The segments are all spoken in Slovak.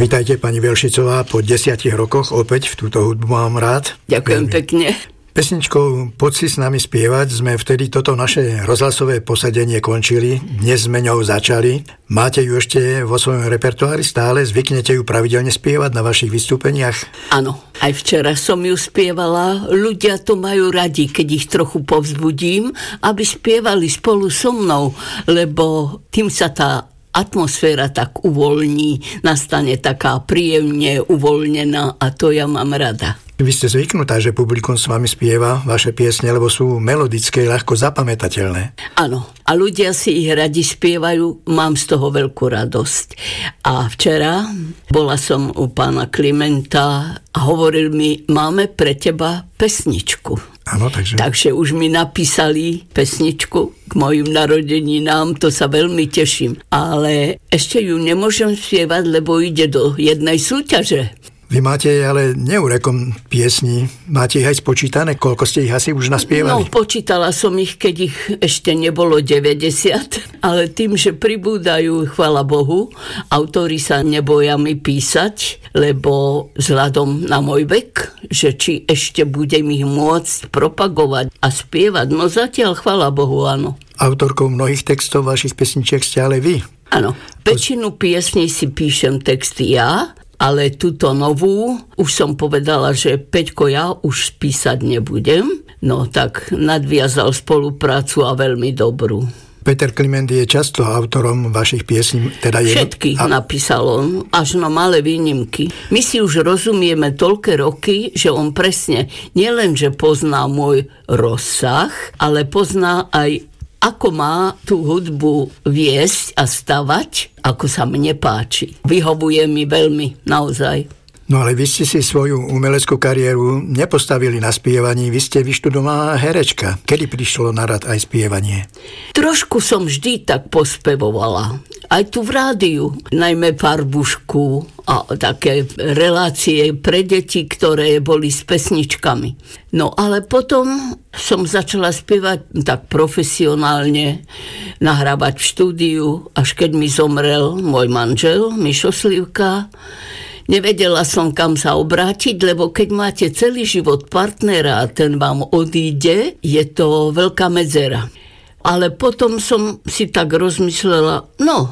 Vítajte, pani Velšicová, po 10 rokoch opäť v túto hudbu mám rád. Ďakujem pekne. Pesničkou Poď si s nami spievať sme vtedy toto naše rozhlasové posadenie končili, dnes sme ňou začali. Máte ju ešte vo svojom repertoári stále? Zvyknete ju pravidelne spievať na vašich vystúpeniach? Áno, aj včera som ju spievala. Ľudia to majú radi, keď ich trochu povzbudím, aby spievali spolu so mnou, lebo tým sa tá atmosféra tak uvoľní, nastane taká príjemne uvoľnená a to ja mám rada. Vy ste zvyknutá, že publikum s vami spieva vaše piesne, lebo sú melodické, ľahko zapamätateľné. Áno, a ľudia si ich radi spievajú, mám z toho veľkú radosť. A včera bola som u pána Klimenta a hovoril mi, máme pre teba pesničku. Áno, takže už mi napísali pesničku k mojim narodeninám, to sa veľmi teším. Ale ešte ju nemôžem spievať, lebo ide do jednej súťaže. Vy máte ale neurekom piesni, máte ich aj spočítané, koľko ste ich asi už naspievali? No, počítala som ich, keď ich ešte nebolo 90, ale tým, že pribúdajú, chvala Bohu, autori sa neboja mi písať, lebo vzhľadom na môj vek, že či ešte budem ich môcť propagovať a spievať, no zatiaľ chvala Bohu, áno. Autorkou mnohých textov vašich pesničiek ste ale vy? Áno, väčšinu piesní si píšem texty ja, ale túto novú, už som povedala, že Peťko, ja už písať nebudem. No tak nadviazal spoluprácu a veľmi dobrú. Peter Kliment je často autorom vašich piesní. Teda všetky napísal on, až na malé výnimky. My si už rozumieme toľké roky, že on presne nielenže pozná môj rozsah, ale pozná aj ako má tú hudbu viesť a stavať, ako sa mne páči. Vyhovuje mi veľmi, naozaj. No ale vy ste si svoju umeleckú kariéru nepostavili na spievaní, vy ste vyštudovaná herečka. Kedy prišlo na rad aj spievanie? Trošku som vždy tak pospevovala. Aj tu v rádiu, najmä Farbušku a také relácie pre deti, ktoré boli s pesničkami. No ale potom som začala spievať tak profesionálne, nahrávať v štúdiu, až keď mi zomrel môj manžel, Mišo Slivka. Nevedela som, kam sa obrátiť, lebo keď máte celý život partnera a ten vám odíde, je to veľká medzera. Ale potom som si tak rozmyslela,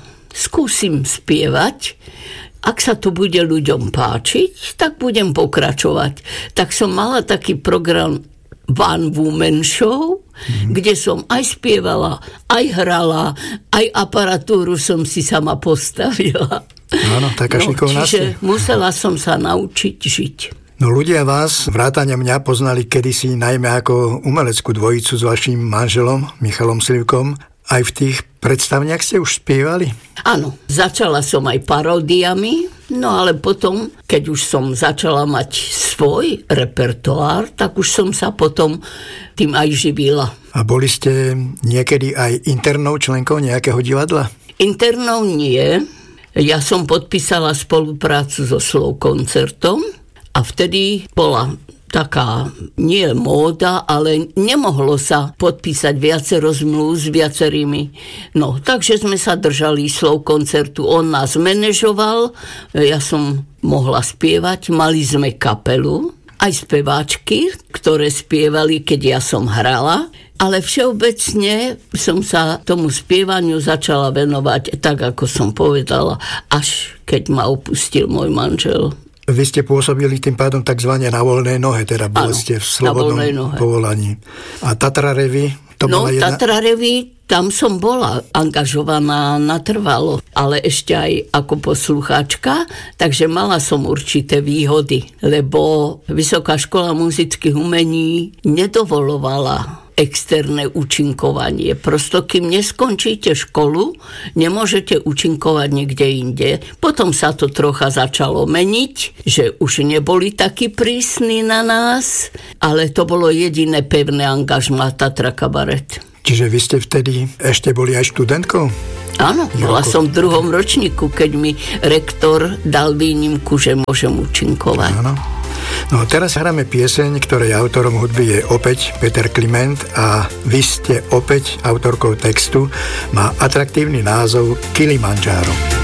skúsim spievať. Ak sa to bude ľuďom páčiť, tak budem pokračovať. Tak som mala taký program One Woman Show, kde som aj spievala, aj hrala, aj aparatúru som si sama postavila. Áno, taká šikovná. Čiže musela som sa naučiť žiť. No ľudia vás, vrátane mňa, poznali kedysi najmä ako umeleckú dvojicu s vaším manželom, Michalom Slivkom. Aj v tých predstaveniach ste už spievali? Áno, začala som aj paródiami, no ale potom, keď už som začala mať svoj repertoár, tak už som sa potom tým aj živila. A boli ste niekedy aj internou členkou nejakého divadla? Internou nie. Ja som podpísala spoluprácu so Slovkoncertom a vtedy bola taká, nie móda, ale nemohlo sa podpísať viacero zmluv s viacerými. No, takže sme sa držali Slovkoncertu. On nás manažoval, ja som mohla spievať, mali sme kapelu, aj speváčky, ktoré spievali, keď ja som hrala, ale všeobecne som sa tomu spievaniu začala venovať, tak ako som povedala, až keď ma opustil môj manžel. Vy ste pôsobili tým pádom takzvané na voľnej nohe, teda boli ste v slobodnom povolaní. A Tatra Revy? Tatra Revy, tam som bola angažovaná natrvalo, ale ešte aj ako poslucháčka, takže mala som určité výhody, lebo Vysoká škola muzických umení nedovolovala externé účinkovanie. Prosto, kým neskončíte školu, nemôžete účinkovať niekde inde. Potom sa to trocha začalo meniť, že už neboli takí prísni na nás, ale to bolo jediné pevné angažmá Tatra Kabaret. Čiže vy ste vtedy ešte boli aj študentkou? Áno, bola som v 2. ročníku, keď mi rektor dal výnimku, že môžem účinkovať. Áno. No teraz hráme pieseň, ktorej autorom hudby je opäť Peter Kliment a vy ste opäť autorkou textu. Má atraktívny názov Kilimanjaro.